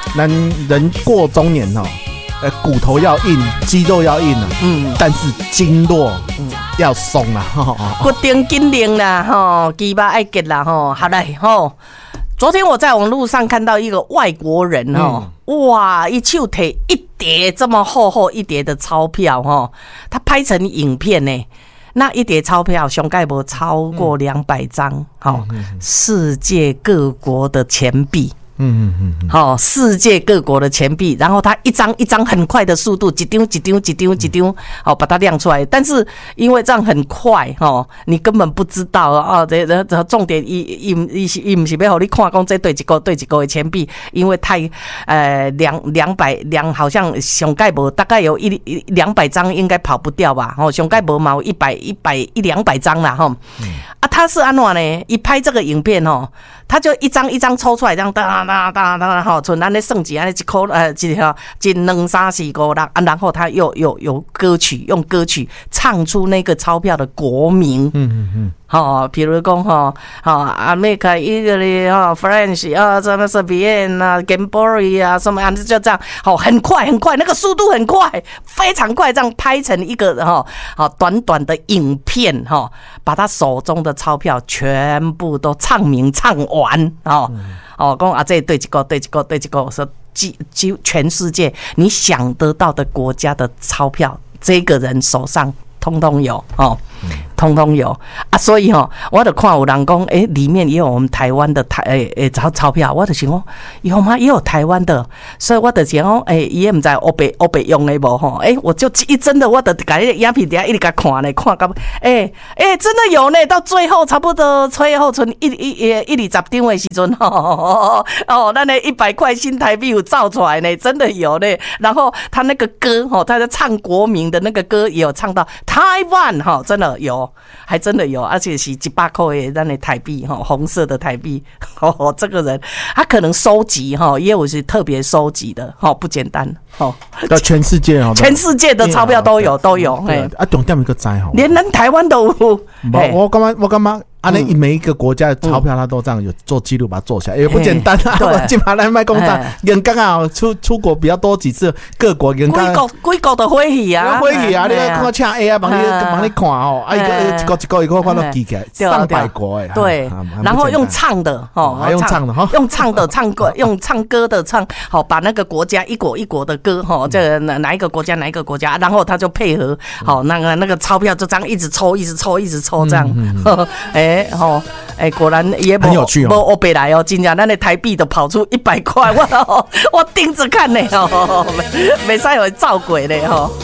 人过中年哦，骨头要硬，肌肉要硬啊，但是经络要松啊， 骨顶紧灵啦，吼，肌肉爱结啦，吼，好嘞，吼。昨天我在网络上看到一个外国人哦，哇，一手提一叠这么厚一叠的钞票哦，他拍成影片呢。那一叠钞票上概无超过200张，世界各国的钱币。世界各国的钱币，然后它一张一张很快的速度，一张，把它亮出来。但是因为这样很快，你根本不知道啊。这重点，伊不是要让你看讲这对一个的钱币，因为太200好像上概无大概有200张应该跑不掉吧？上概无嘛有100-200张啦，他是安怎呢？一拍这个影片他就一张一张抽出来，这样哒，像咱咧算钱，一块一两三四五六，然后他又有歌曲，用歌曲唱出那个钞票的国名。比如讲America、Italy、French 什么是 Vienna、Gambori 啊，什么就这样，很快，那个速度很快，非常快，这样拍成一个短短的影片把他手中的钞票全部都唱名唱完讲这对一个说全世界你想得到的国家的钞票，这个人手上通通有通通有啊，所以我就看有人讲，里面也有我们台湾的钞票，我就想讲有吗？也有台湾的，所以我就想讲，伊也不知道欧北用的无我就真的我就把那个影片底下一直给看咧，看到真的有呢，到最后差不多最后剩120张的时阵咱的100块新台币有造出来呢，真的有呢。然后他那个歌他在唱国民的那个歌也有唱到台湾真的有。还真的有，而且是100块的咱的台币红色的台币这个人他可能收集也有是特别收集的不简单全世界的钞票都有重点一个知连咱台湾都有。 我感觉每一个国家的钞票，他都这样有做记录，把它做下来，也不简单啊！我今嘛来卖公章，人刚好出国比较多几次，各国人刚几国的欢喜啊！ 你看请 AI 帮你看一个看到记起来300国对，然后用唱的用唱的用唱的唱歌，用唱歌的唱把那个国家一国的歌这个哪一个国家，然后他就配合那个钞票就这样一直抽这样。果然也很有趣没欧北来真的咱的台币都跑出100块，我盯着看呢，没使有照鬼嘞